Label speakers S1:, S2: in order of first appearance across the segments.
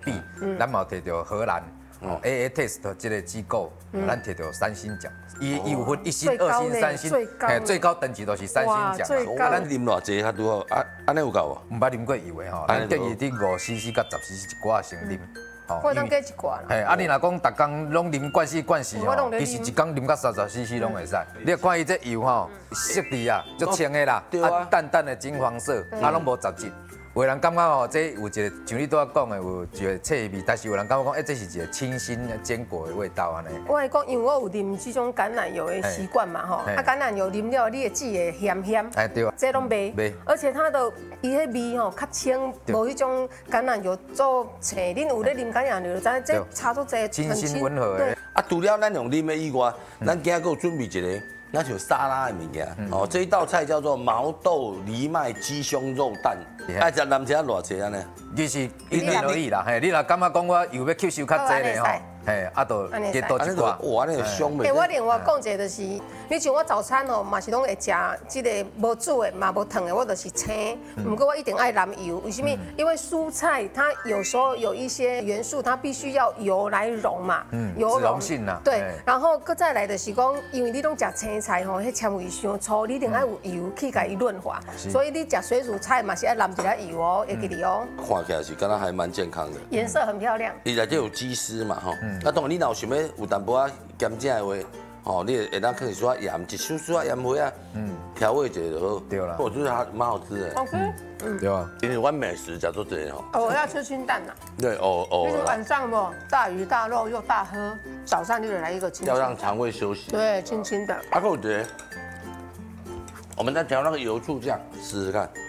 S1: 比，咱嘛摕到荷兰。AA Test 这个机构，咱摕到3星奖，伊有分1星、2星、3星，最高等级都是3星奖。
S2: 咱啉偌济较拄好，安尼有够无？
S1: 唔捌啉过油的吼，咱建议伫5cc到10cc 一寡先啉。
S3: 我当加一罐。
S1: 嘿，你若讲逐工拢啉罐4罐4吼，其实一工啉到30cc 拢会使。你看伊这油吼，色地啊，足清的啦，淡淡的金黄色，拢无杂质。有人感觉吼，这有一个像你拄仔讲的，有一个脆味，但是有人感觉讲，这是一个清新的坚果的味道安尼。
S3: 我来讲，因为我有啉这种橄榄油的习惯嘛吼，橄榄油啉了，你会记会咸咸，
S1: 对，
S3: 这拢袂，而且它的伊迄味吼较清，无迄种橄榄油做青。恁有咧啉橄榄油，就知这差足济，
S1: 清新温和的。
S2: 除了咱用啉的以外，咱今仔还有准备一个。那像沙拉的物件，这一道菜叫做毛豆藜麦鸡胸肉蛋，爱食男食偌济安尼？
S1: 其实因人而异啦，嘿，你若感觉讲我油要吸收较济咧吼，嘿，多加多一寡。
S2: 哇，安尼香袂？
S3: 我另外讲一个就是，你像我早餐吼，嘛是拢会食这个无煮的嘛无烫的，我就是青。不过我一定爱蓝油，为什么？因为蔬菜它有时候有一些元素，它必须要油来溶嘛，油
S1: 溶性啦。
S3: 对，然后搁再来就是讲，因为你拢食青菜吼，迄纤维伤粗，你一定爱有油去甲伊润滑，所以你食水煮菜嘛是爱淋一下油哦，会记哩哦。
S2: 看起来是敢若还蛮健康的，
S3: 颜色很漂亮。
S2: 伊内底有鸡丝嘛吼，当然你若有想要有淡薄仔咸正的话。哦，你会当放一撮盐，一小撮盐花啊，调味一下就好。
S1: 对啦，
S2: 我觉得它蛮好吃的。
S3: 好吃，
S1: 对啊。
S2: 因为我美食叫做这样
S3: 哦。我要吃清淡呐。
S2: 对，
S3: 就是晚上不大鱼大肉又大喝，早上就得来一个清。
S2: 要让肠胃休息。
S3: 对，轻轻的。
S2: 我觉得，我们再调那个油醋酱试试看。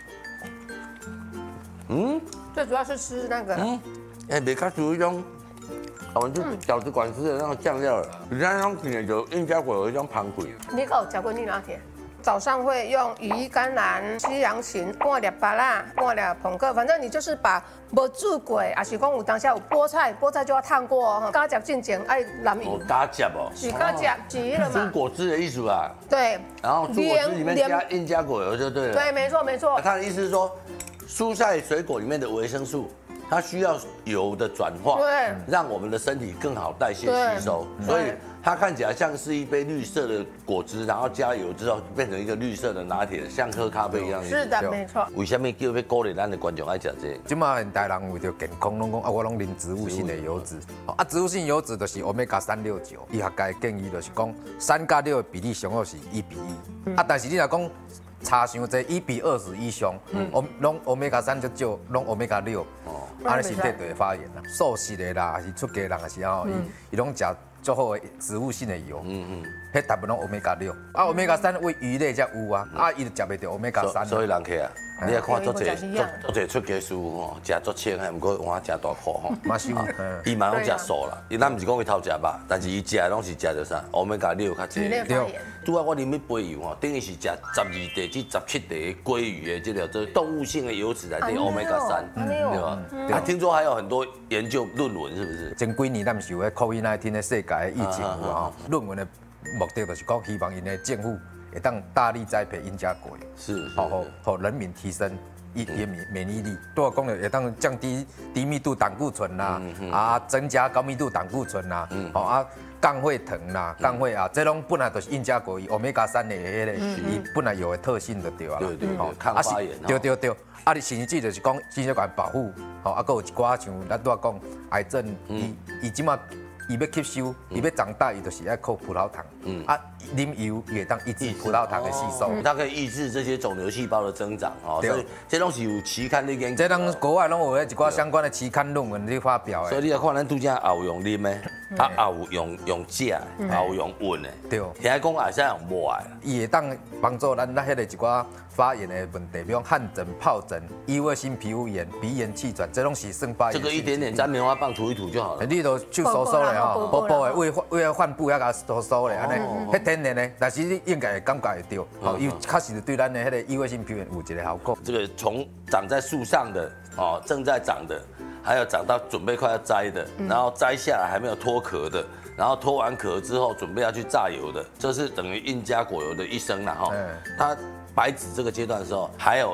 S3: 最主要是吃那个。
S2: 袂较属于一种。我们就饺子馆吃的那种酱料，你像那种品就印加果有一种盘腿。
S3: 你有吃过你哪天？早上会用鱼、甘蓝、西洋芹、半粒芭乐、半粒捧个，反正你就是把无煮过，还是讲有当下有菠菜，菠菜就要烫过哦。加汁进前爱蓝鱼。
S2: 加汁哦。
S3: 是加汁，急了嘛。
S2: 煮果汁的意思啊。
S3: 对。
S2: 然后煮果汁里面加印加果油就对了。
S3: 对，没错没错。
S2: 他的意思是说，蔬菜水果里面的维生素。它需要油的转化，
S3: 对，
S2: 让我们的身体更好代谢吸收，所以它看起来像是一杯绿色的果汁，然后加油之后变成一个绿色的拿铁，像喝咖啡一样。
S3: 是的，没错。
S2: 为什么叫要鼓励咱的观众爱吃这个？
S1: 今嘛现代人为着健康，拢讲我拢啉植物性的油脂。植物性油脂就是欧米伽369，医学界建议就是讲3加6的比例上好是1:1。但是你若讲差伤济1:20以上，拢欧米伽3就少，拢欧米伽6，安尼身体就会发炎啦。素食的啦，还是出家人的时候，伊拢食足好的植物性的油，迄大部分拢欧米伽6，欧米伽3为鱼类才有啊，伊就食袂到欧米伽3。
S2: 所以人客啊，你来看足侪出家师傅吼，食足清的，毋过换食大块吼。
S1: 嘛是有，
S2: 伊嘛拢食素啦，伊咱毋是讲伊偷食肉，但是伊食的拢是食着啥，欧米伽6较济。
S3: 对。
S2: 拄啊，我啉一杯油吼，等于是食12地至17地鲑鱼的这个做动物性的油脂来的欧米伽3，对吧？听说还有很多研究论文，是不是？
S1: 前几年咱们是有迄 COVID-19 的世界的疫情有啊，论文的目的就是讲希望因的政府会当大力栽培印加果油，
S2: 是，
S1: 好人民提升免疫力，对我讲的会当降低低密度胆固醇啦，增加高密度胆固醇啦，降血糖啦，降血啊，这拢本来就是印加果油欧米伽3的迄个，伊本来有的特性就对啊。
S2: 对，抗发炎。
S1: 对，你甚至就是讲心血管保护，还有一寡像咱拄仔讲癌症，伊即马伊要吸收，伊要长大，伊就是要靠葡萄糖。啉油也当抑制葡萄糖的吸收，
S2: 它可以抑制这些肿瘤细胞的增长哦。所以这东西有期刊的研究。
S1: 这咱国外拢有一寡相关的期刊论文去发表的。
S2: 所以你来看，咱拄则也有用啉的，也有用食的，也有用温的。
S1: 对。
S2: 现在讲也是用抹的。
S1: 伊会当帮助咱迄个一寡发炎的问题，比如汗疹、疱疹、异位性皮肤炎、鼻炎、气喘，这拢是算发炎。
S2: 这个一点点沾棉花棒涂一涂就好了。
S1: 你都手收收的吼，薄薄的为了患部遐甲收收的安尼，迄天然的，但是你应该会感觉会到，伊确实对咱的迄个异位性皮肤炎有一个效果。
S2: 这个从长在树上的哦，正在长的，还有长到准备快要摘的，然后摘下来还没有脱壳的，然后脱完壳之后准备要去榨油的，这是等于印加果油的一生啦哈。它白籽这个阶段的时候，还有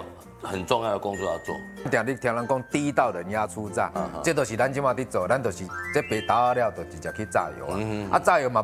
S2: 很重要的工作要做。
S1: 定你听人讲第一道人压出炸，这都是咱即马伫做，咱就是这白刀了，就直接去炸油啊，啊炸油嘛。